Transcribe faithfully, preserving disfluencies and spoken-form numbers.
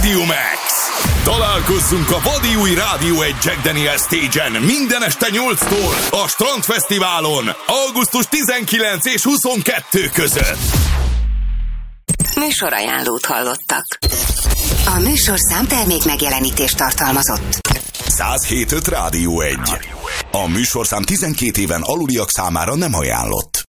Médium X. Találkozzunk a vadi új Rádió egy Jack Daniel Stage-en minden este nyolctól a Strandfesztiválon augusztus tizenkilencedike és huszonkettő között. Műsorajánlót hallottak. A műsorszám termék megjelenítést tartalmazott. száz hét öt Rádió egy. A műsorszám tizenkét éven aluliak számára nem ajánlott.